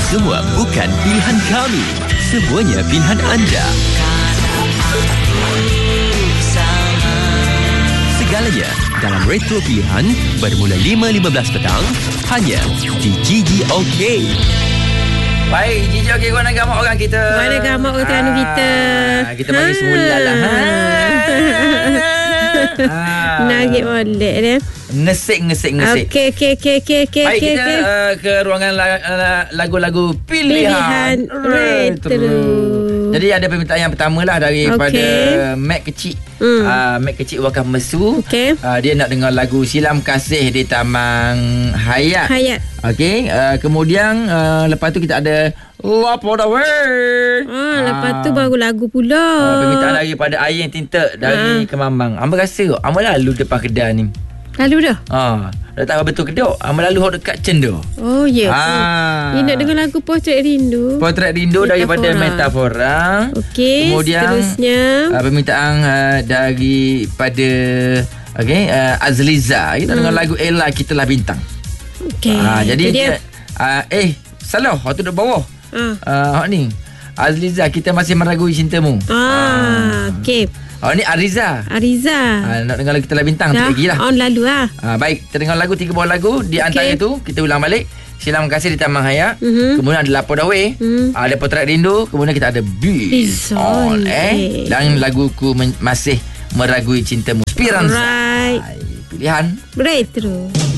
semua bukan pilihan kami. Semuanya pilihan anda. Segalanya dalam Retro Pilihan bermula 5.15 petang hanya di Gigi OK. Baik, Gigi OK, kau nak gamak orang kita. Mana gamak orang anu kita. Kita bagi semula lah. Nagik molek dia. Ngesik. Okey. Baik, kita ke ruangan lagu-lagu pilihan retro. Jadi ada permintaan yang pertama lah daripada Mac Kecil. Mac Kecil Wakaf Mesu. Dia nak dengar lagu Silam Kasih di Taman Hayat. Okey, kemudian lepas tu kita ada Lapor Dah Weh. Lepas tu baru lagu pula. Permintaan daripada Air Tinta dari Kemambang. Amba rasa Amba lalu depan kedai ni. Lalu dah? Dah tahu betul kedok. Amba lalu hok dekat cendur. Oh ya. Dia nak dengar lagu Potret Rindu. Potret Rindu daripada Metafora. Okey. Kemudian seterusnya permintaan daripada Azliza. Kita dengar lagu Ella Kitalah Bintang. Okey. Jadi dia salah hok tu duduk bawah. Hok ni Azliza, kita masih meragui cintamu. Okey. Ni Ariza. Nak dengar lagu Kitalah Bintang tu lagi lah. Lalu lah. Baik, kita dengar lagu 3 buah lagu. Di antara itu kita ulang balik Silam Kasih di Taman Hayat. Kemudian ada Lapor Dah Weh. Ada Potret Rindu. Kemudian kita ada Biz On dan laguku masih meragui cintamu. Speranza. Alright. Pilihan Retro.